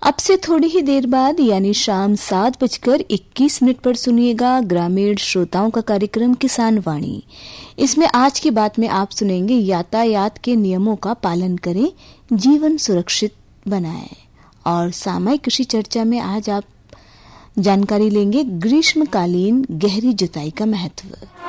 अब से थोड़ी ही देर बाद यानी शाम 7:21 पर सुनिएगा ग्रामीण श्रोताओं का कार्यक्रम किसान वाणी। इसमें आज की बात में आप सुनेंगे यातायात के नियमों का पालन करें, जीवन सुरक्षित बनाएं। और सामयिक कृषि चर्चा में आज आप जानकारी लेंगे ग्रीष्मकालीन गहरी जुताई का महत्व।